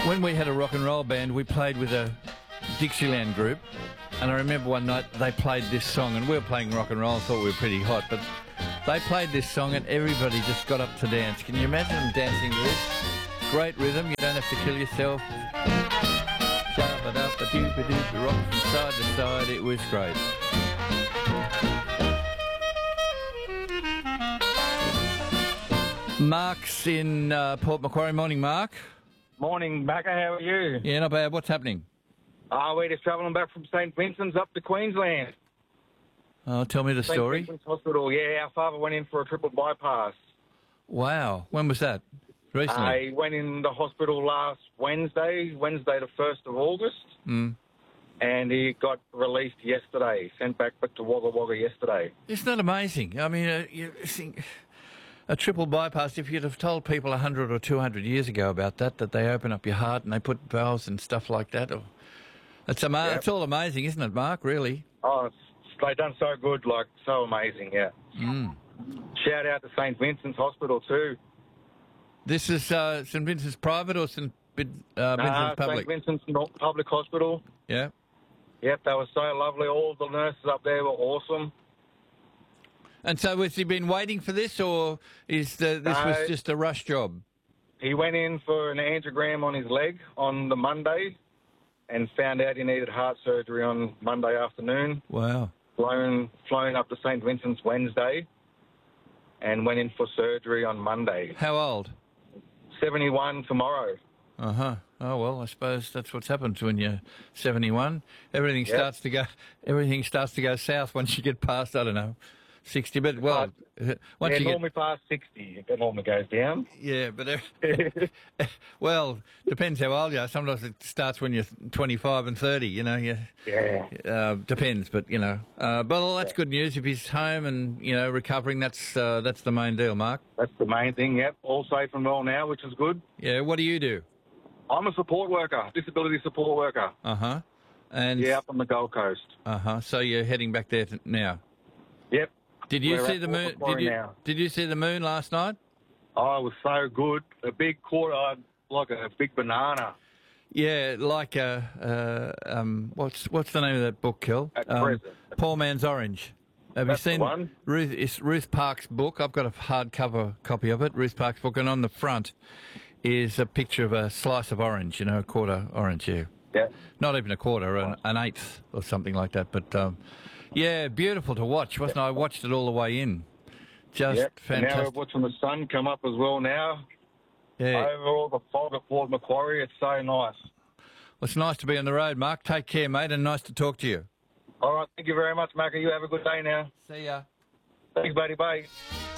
When we had a rock and roll band, we played with a Dixieland group, and I remember one night they played this song, and we were playing rock and roll and thought we were pretty hot, but they played this song and everybody just got up to dance. Can you imagine them dancing to this? Great rhythm, you don't have to kill yourself. Shabba-dabba-dooba-dooba, rock from side to side, it was great. Mark's in Port Macquarie. Morning, Mark. Morning, Macca. How are you? Yeah, not bad. What's happening? We're just travelling back from St Vincent's up to Queensland. Oh, tell me the story. St Vincent's Hospital. Yeah, our father went in for a triple bypass. Wow. When was that? Recently? He went in the hospital last Wednesday the 1st of August. Mm. And he got released yesterday, sent back to Wagga Wagga yesterday. Isn't that amazing? I mean, you think a triple bypass, if you'd have told people 100 or 200 years ago about that they open up your heart and they put valves and stuff like that, it's all amazing, isn't it, Mark, really? Oh, they've done so good, so amazing, yeah. Mm. Shout out to St Vincent's Hospital too. This is St Vincent's Private or St Vincent's Public? St Vincent's Public Hospital. Yeah. Yep, they were so lovely. All the nurses up there were awesome. And so has he been waiting for this, or this was just a rush job? He went in for an angiogram on his leg on the Monday and found out he needed heart surgery on Monday afternoon. Wow. Flown up to St Vincent's Wednesday and went in for surgery on Monday. How old? 71 tomorrow. Uh-huh. Oh, well, I suppose that's what's happened when you're 71. Everything starts to go south once you get past, I don't know, 60. But, well, once you normally past 60, it normally goes down. Yeah, but, well, depends how old you are. Sometimes it starts when you're 25 and 30, you know. Depends, but, you know. Well, that's good news. If he's home and, you know, recovering, that's the main deal, Mark. That's the main thing, yep. All safe and well now, which is good. Yeah, what do you do? I'm a support worker, disability support worker. Uh-huh. And up on the Gold Coast. Uh-huh. So you're heading back there now? Yep. Did you see the moon? Did you see the moon last night? Oh, it was so good. A big quarter, like a big banana. Yeah, like what's the name of that book, Kel? Poor Man's Orange. Have you seen one? It's Ruth Park's book? I've got a hardcover copy of it, Ruth Park's book, and on the front is a picture of a slice of orange, you know, a quarter orange, yeah. Yeah. Not even a quarter, an eighth or something like that. But, yeah, beautiful to watch, wasn't it? I watched it all the way in. Just fantastic. And now we're watching the sun come up as well now. Yeah. Over all the fog at Port Macquarie, it's so nice. Well, it's nice to be on the road, Mark. Take care, mate, and nice to talk to you. All right, thank you very much, Macca. You have a good day now. See ya. Thanks, buddy. Bye.